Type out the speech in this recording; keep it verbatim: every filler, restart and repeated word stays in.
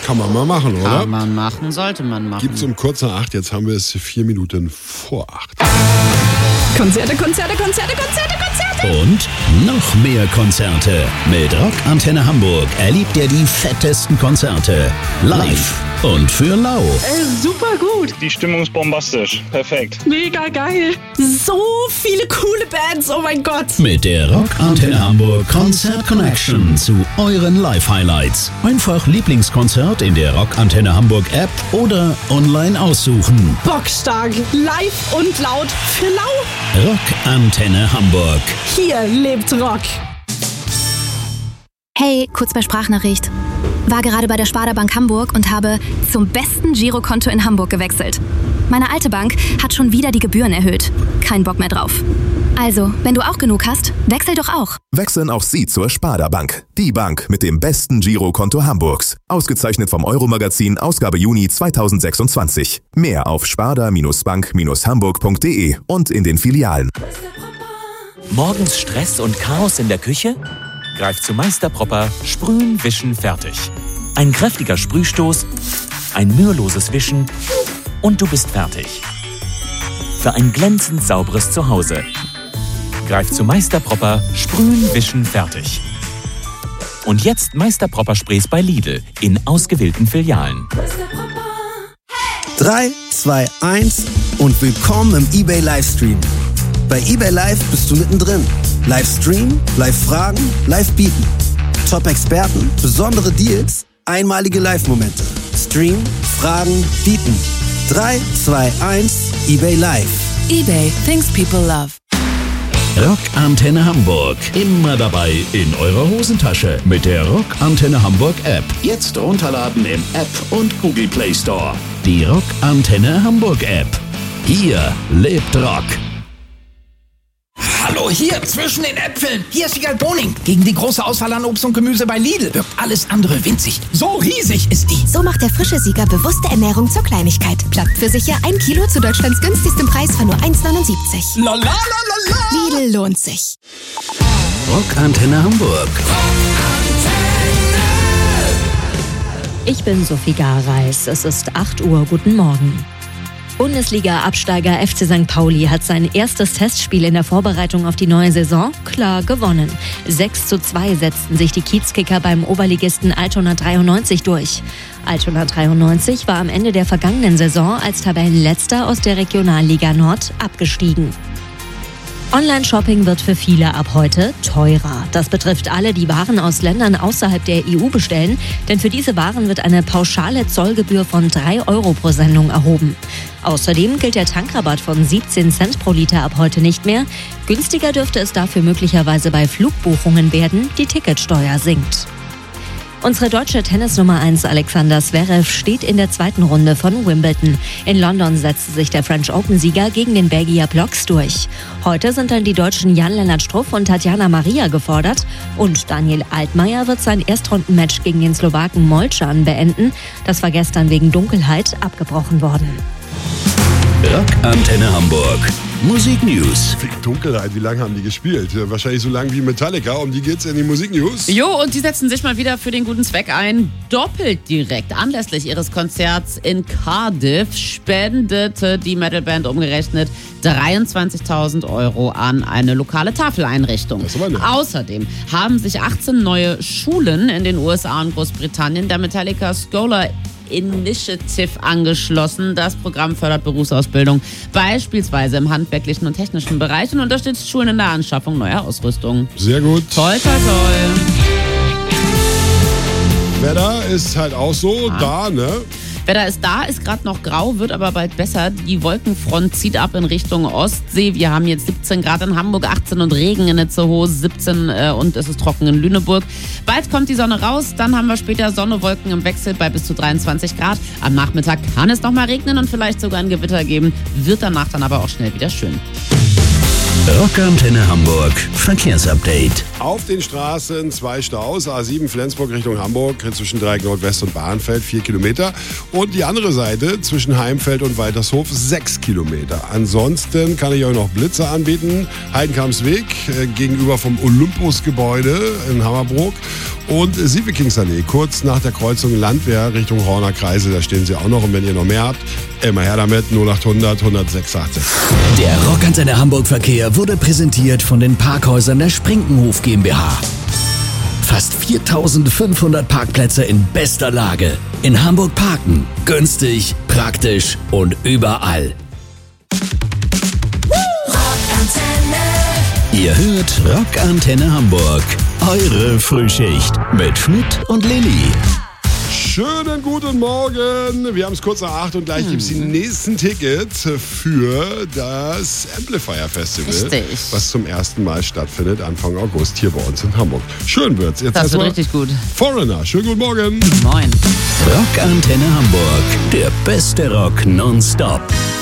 Kann man mal machen, oder? Kann man machen, sollte man machen. Gibt's um kurz nach acht, jetzt haben wir es vier Minuten vor acht. Konzerte, Konzerte, Konzerte, Konzerte, Konzerte. Und noch mehr Konzerte. Mit Rock Antenne Hamburg erlebt ihr die fettesten Konzerte. Live und für lau. Äh, super gut. Die Stimmung ist bombastisch. Perfekt. Mega geil. So viele coole Bands, oh mein Gott. Mit der Rock Antenne Hamburg Konzert Connection zu euren Live-Highlights. Einfach Lieblingskonzert in der Rock Antenne Hamburg App oder online aussuchen. Bockstark. Live und laut für lau. Rock Antenne Hamburg. Hier lebt Rock. Hey, kurz bei Sprachnachricht. War gerade bei der Sparda Bank Hamburg und habe zum besten Girokonto in Hamburg gewechselt. Meine alte Bank hat schon wieder die Gebühren erhöht. Kein Bock mehr drauf. Also, wenn du auch genug hast, wechsel doch auch. Wechseln auch Sie zur Sparda Bank. Die Bank mit dem besten Girokonto Hamburgs. Ausgezeichnet vom Euro-Magazin, Ausgabe Juni zweitausendsechsundzwanzig. Mehr auf sparda Bank hamburg punkt de und in den Filialen. Morgens Stress und Chaos in der Küche? Greif zu Meister Propper, sprühen, wischen, fertig. Ein kräftiger Sprühstoß, ein müheloses Wischen und du bist fertig. Für ein glänzend sauberes Zuhause. Greif zu Meister Propper, sprühen, wischen, fertig. Und jetzt Meister Propper Sprays bei Lidl in ausgewählten Filialen. drei, zwei, eins und willkommen im eBay Livestream. Bei eBay Live bist du mittendrin. Livestream, Live-Fragen, Live-Bieten. Top-Experten, besondere Deals, einmalige Live-Momente. Stream, Fragen, Bieten. drei, zwei, eins, eBay Live. eBay, things people love. Rock Antenne Hamburg. Immer dabei in eurer Hosentasche mit der Rock Antenne Hamburg App. Jetzt runterladen im App und Google Play Store. Die Rock Antenne Hamburg App. Hier lebt Rock. Hallo, hier, zwischen den Äpfeln. Hier ist Wiegald Boning. Gegen die große Auswahl an Obst und Gemüse bei Lidl wirkt alles andere winzig. So riesig ist die. So macht der frische Sieger bewusste Ernährung zur Kleinigkeit. Plappt für sicher ein Kilo zu Deutschlands günstigstem Preis von nur eins neunundsiebzig. La la la la la. Lidl lohnt sich. Rock Antenne Hamburg. Ich bin Sophie Gareis. Es ist acht Uhr. Guten Morgen. Bundesliga-Absteiger F C Sankt Pauli hat sein erstes Testspiel in der Vorbereitung auf die neue Saison klar gewonnen. sechs zu zwei setzten sich die Kiezkicker beim Oberligisten Altona dreiundneunzig durch. Altona dreiundneunzig war am Ende der vergangenen Saison als Tabellenletzter aus der Regionalliga Nord abgestiegen. Online-Shopping wird für viele ab heute teurer. Das betrifft alle, die Waren aus Ländern außerhalb der E U bestellen, denn für diese Waren wird eine pauschale Zollgebühr von drei Euro pro Sendung erhoben. Außerdem gilt der Tankrabatt von siebzehn Cent pro Liter ab heute nicht mehr. Günstiger dürfte es dafür möglicherweise bei Flugbuchungen werden, die Ticketsteuer sinkt. Unsere deutsche Tennisnummer eins Alexander Zverev steht in der zweiten Runde von Wimbledon. In London setzte sich der French Open-Sieger gegen den Belgier Bloks durch. Heute sind dann die Deutschen Jan-Lennart Struff und Tatjana Maria gefordert. Und Daniel Altmaier wird sein Erstrundenmatch gegen den Slowaken Molcan beenden. Das war gestern wegen Dunkelheit abgebrochen worden. Rock Antenne Hamburg. Musik News. Dunkelheit, wie lange haben die gespielt? Wahrscheinlich so lange wie Metallica. Um die geht's in die Musik News. Jo, und die setzen sich mal wieder für den guten Zweck ein. Doppelt direkt. Anlässlich ihres Konzerts in Cardiff spendete die Metalband umgerechnet dreiundzwanzigtausend Euro an eine lokale Tafeleinrichtung. Das ist aber nett. Außerdem haben sich achtzehn neue Schulen in den U S A und Großbritannien der Metallica Scholar Initiative angeschlossen. Das Programm fördert Berufsausbildung, beispielsweise im handwerklichen und technischen Bereich, und unterstützt Schulen in der Anschaffung neuer Ausrüstung. Sehr gut. Toll, toll, toll. Wetter ist halt auch so, Ah. da, ne? Wetter ist da, ist gerade noch grau, wird aber bald besser. Die Wolkenfront zieht ab in Richtung Ostsee. Wir haben jetzt siebzehn Grad in Hamburg, achtzehn und Regen in Itzehoe, siebzehn äh, und es ist trocken in Lüneburg. Bald kommt die Sonne raus, dann haben wir später Sonne, Wolken im Wechsel bei bis zu dreiundzwanzig Grad. Am Nachmittag kann es noch mal regnen und vielleicht sogar ein Gewitter geben, wird danach dann aber auch schnell wieder schön. Rock Antenne Hamburg. Verkehrsupdate. Auf den Straßen zwei Staus. A sieben Flensburg Richtung Hamburg zwischen Dreieck Nordwest und Bahnfeld vier Kilometer. Und die andere Seite zwischen Heimfeld und Waltershof sechs Kilometer. Ansonsten kann ich euch noch Blitze anbieten. Heidenkamsweg äh, gegenüber vom Olympusgebäude in Hammerbrook. Und Sievekingsallee, kurz nach der Kreuzung Landwehr Richtung Horner Kreise, da stehen sie auch noch. Und wenn ihr noch mehr habt, immer her damit, null acht hundert, hundertsechs achtzig. Der Rockantenne Hamburg Verkehr wurde präsentiert von den Parkhäusern der Sprinkenhof GmbH. Fast viertausendfünfhundert Parkplätze in bester Lage. In Hamburg parken. Günstig, praktisch und überall. Ihr hört Rockantenne Hamburg. Eure Frühschicht mit Schmidt und Lilly. Schönen guten Morgen. Wir haben es kurz nach acht und gleich hm. gibt es die nächsten Tickets für das Amplifier Festival, richtig, was zum ersten Mal stattfindet Anfang August hier bei uns in Hamburg. Schön wird's. Jetzt das wird richtig gut. Foreigner, schönen guten Morgen. Moin. Rockantenne Hamburg, der beste Rock nonstop.